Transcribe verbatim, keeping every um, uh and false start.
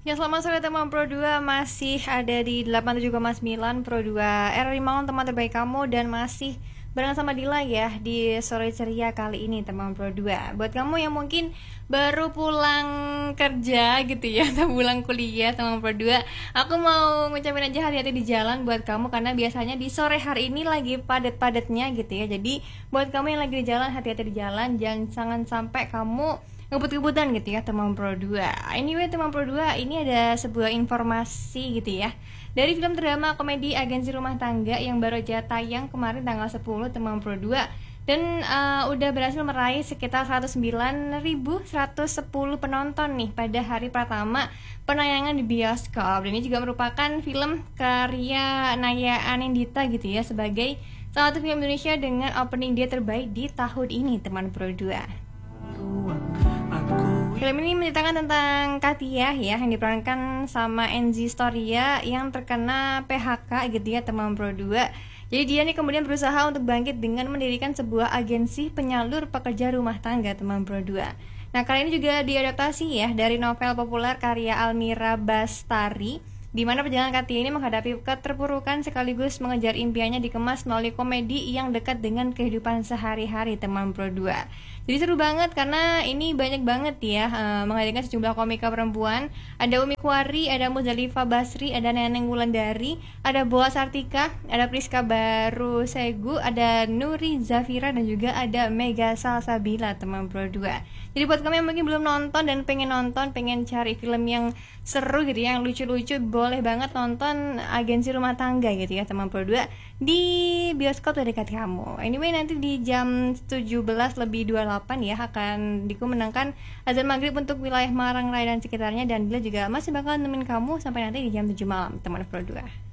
Ya, selamat sore teman Pro dua, masih ada di delapan puluh tujuh koma sembilan Pro dua R R I Malang, teman terbaik kamu, dan masih bareng sama Dila ya di sore ceria kali ini teman Pro dua. Buat kamu yang mungkin baru pulang kerja gitu ya, atau pulang kuliah teman Pro dua, aku mau ngucapin aja hati-hati di jalan buat kamu, karena biasanya di sore hari ini lagi padat-padatnya gitu ya. Jadi buat kamu yang lagi di jalan, hati-hati di jalan, jangan sampai kamu ngebut-ngebutan gitu ya teman Pro dua. Anyway teman Pro dua, ini ada sebuah informasi gitu ya dari film drama komedi Agensi Rumah Tangga yang baru aja tayang kemarin tanggal sepuluh teman Pro dua, dan uh, udah berhasil meraih sekitar seratus sembilan ribu seratus sepuluh penonton nih pada hari pertama penayangan di bioskop. Dan ini juga merupakan film karya Naya Anindita gitu ya, sebagai salah satu film Indonesia dengan opening dia terbaik di tahun ini teman Pro dua. Film ini menceritakan tentang Katia ya, yang diperankan sama Enzi Storia yang terkena P H K gitu ya teman Pro dua. Jadi dia nih kemudian berusaha untuk bangkit dengan mendirikan sebuah agensi penyalur pekerja rumah tangga teman Pro dua. Nah, kali ini juga diadaptasi ya dari novel populer karya Almira Bastari, di mana perjalanan Katia ini menghadapi keterpurukan sekaligus mengejar impiannya dikemas melalui komedi yang dekat dengan kehidupan sehari-hari teman Pro dua. Jadi seru banget karena ini banyak banget ya uh, menghadirkan sejumlah komika perempuan. Ada Umi Kwari, ada Muzalifa Basri, ada Neneng Wulandari, ada Boas Artika, ada Priska Baru Segu, ada Nuri Zafira, dan juga ada Mega Salsabila teman Pro dua. Jadi buat kamu yang mungkin belum nonton dan pengen nonton, pengen cari film yang seru gitu ya, yang lucu-lucu, boleh banget nonton Agensi Rumah Tangga gitu ya teman Pro dua di bioskop terdekat kamu. Anyway, nanti di jam tujuh belas lebih dua puluh delapan ya akan dikumandangkan azan maghrib untuk wilayah Marang Raya dan sekitarnya, dan Bila juga masih bakal nemenin kamu sampai nanti di jam tujuh malam teman Pro dua.